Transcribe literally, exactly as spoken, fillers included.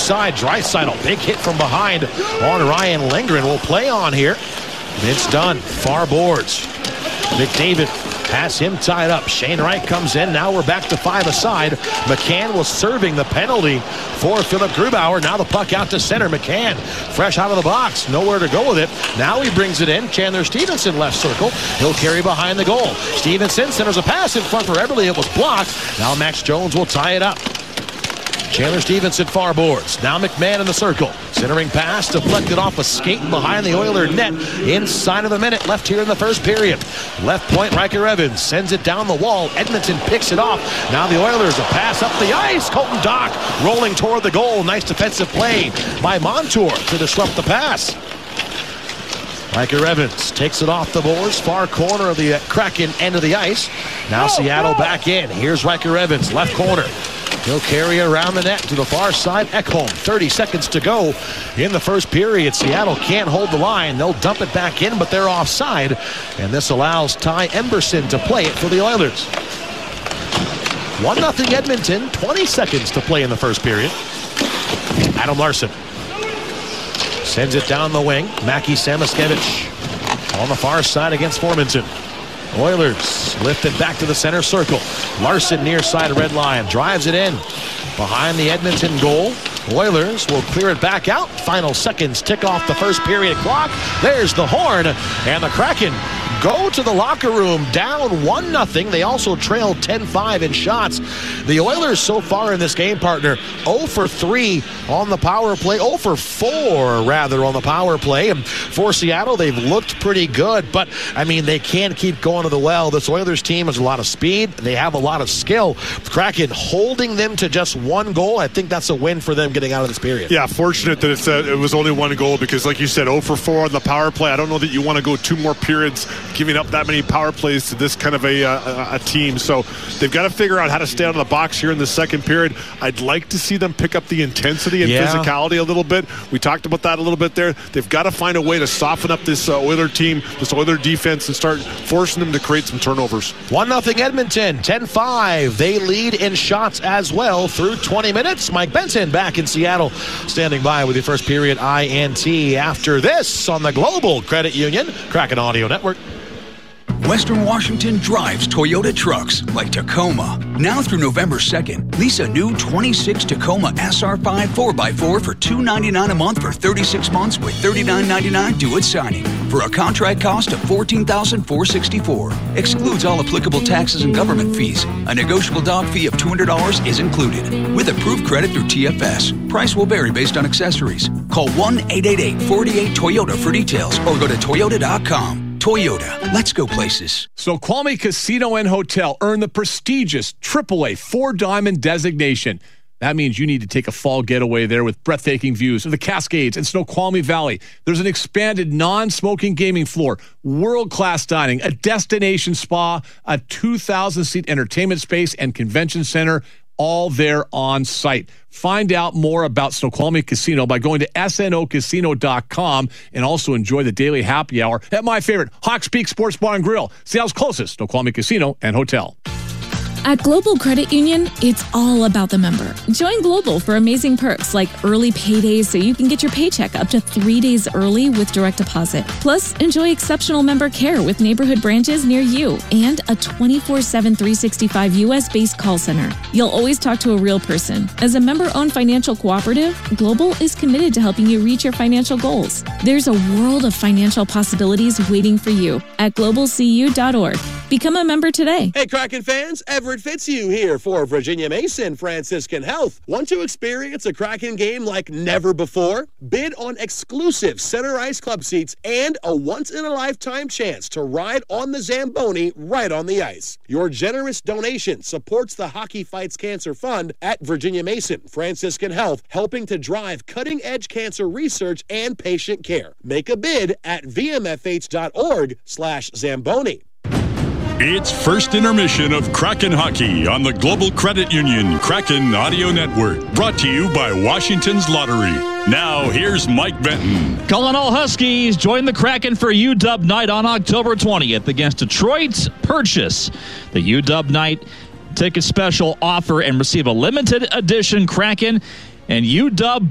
side. Draisaitl, big hit from behind on Ryan Lindgren. Will play on here. It's done. Far boards. McDavid has him tied up. Shane Wright comes in. Now we're back to five aside. McCann was serving the penalty for Philip Grubauer. Now the puck out to center. McCann fresh out of the box. Nowhere to go with it. Now he brings it in. Chandler Stevenson left circle. He'll carry behind the goal. Stevenson centers a pass in front for Eberle. It was blocked. Now Max Jones will tie it up. Chandler Stevenson far boards. Now McMahon in the circle. Centering pass deflected off a skate behind the Oiler net. Inside of a minute left here in the first period. Left point, Riker Evans sends it down the wall. Edmonton picks it off. Now the Oilers a pass up the ice. Colton Dach rolling toward the goal. Nice defensive play by Montour to disrupt the pass. Riker Evans takes it off the boards. Far corner of the Kraken end of the ice. Now Seattle back in. Here's Riker Evans, left corner. He'll carry around the net to the far side. Ekholm, thirty seconds to go in the first period. Seattle can't hold the line. They'll dump it back in, but they're offside. And this allows Ty Emberson to play it for the Oilers. one nothing Edmonton, twenty seconds to play in the first period. Adam Larsson sends it down the wing. Mackie Samoskevich on the far side against Formanton. Oilers lift it back to the center circle. Larson near side red line. Drives it in behind the Edmonton goal. Oilers will clear it back out. Final seconds tick off the first period clock. There's the horn. And the Kraken go to the locker room down one nothing. They also trail ten five in shots. The Oilers so far in this game, partner, zero for three on the power play. zero for four, rather, on the power play. And for Seattle, they've looked pretty good. But, I mean, they can't keep going to the well. This Oilers team has a lot of speed. They have a lot of skill. Kraken holding them to just one goal. I think that's a win for them getting out of this period. Yeah, fortunate that it's uh, it was only one goal because, like you said, zero for four on the power play. I don't know that you want to go two more periods giving up that many power plays to this kind of a, uh, a team. So they've got to figure out how to stay out of the box here in the second period. I'd like to see them pick up the intensity and yeah. physicality a little bit. We talked about that a little bit there. They've got to find a way to soften up this uh, Oiler team, this Oiler defense, and start forcing them to create some turnovers. one nothing Edmonton, ten five. They lead in shots as well through twenty minutes. Mike Benson back in Seattle, standing by with your first period I N T after this on the Global Credit Union Kraken Audio Network. Western Washington drives Toyota trucks like Tacoma. Now through November second, lease a new twenty-six Tacoma S R five four by four for two hundred ninety-nine dollars a month for thirty-six months with thirty-nine ninety-nine due at signing for a contract cost of fourteen thousand four hundred sixty-four dollars. Excludes all applicable taxes and government fees. A negotiable dock fee of two hundred dollars is included. With approved credit through T F S. Price will vary based on accessories. Call one eight eight eight, four eight, Toyota for details or go to toyota dot com. Toyota, let's go places. Snoqualmie Casino and Hotel earned the prestigious triple A four-diamond designation. That means you need to take a fall getaway there with breathtaking views of the Cascades and Snoqualmie Valley. There's an expanded non-smoking gaming floor, world-class dining, a destination spa, a two thousand seat entertainment space and convention center, all there on site. Find out more about Snoqualmie Casino by going to S N O casino dot com and also enjoy the daily happy hour at my favorite, Hawks Peak Sports Bar and Grill, Seattle's closest Snoqualmie Casino and Hotel. At Global Credit Union, it's all about the member. Join Global for amazing perks like early paydays so you can get your paycheck up to three days early with direct deposit. Plus, enjoy exceptional member care with neighborhood branches near you and a twenty-four seven, three sixty-five U S-based call center. You'll always talk to a real person. As a member-owned financial cooperative, Global is committed to helping you reach your financial goals. There's a world of financial possibilities waiting for you at global c u dot org. Become a member today. Hey, Kraken fans, Everett Fitzhugh here for Virginia Mason Franciscan Health. Want to experience a Kraken game like never before? Bid on exclusive center ice club seats and a once-in-a-lifetime chance to ride on the Zamboni right on the ice. Your generous donation supports the Hockey Fights Cancer Fund at Virginia Mason Franciscan Health, helping to drive cutting-edge cancer research and patient care. Make a bid at v m f h dot org slash Zamboni. It's first intermission of Kraken Hockey on the Global Credit Union Kraken Audio Network. Brought to you by Washington's Lottery. Now, here's Mike Benton. Calling all Huskies, join the Kraken for U W Night on October twentieth against Detroit. Purchase the U W Night ticket special offer and receive a limited edition Kraken and U W